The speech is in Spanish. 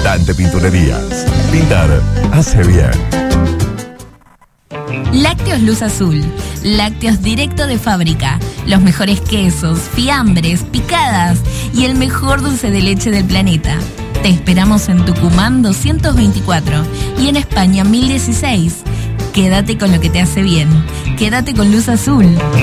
Dante Pinturerías. Pintar hace bien. Lácteos Luz Azul. Lácteos directo de fábrica. Los mejores quesos, fiambres, picadas y el mejor dulce de leche del planeta. Te esperamos en Tucumán 224 y en España 1016. Quédate con lo que te hace bien. Quédate con Luz Azul.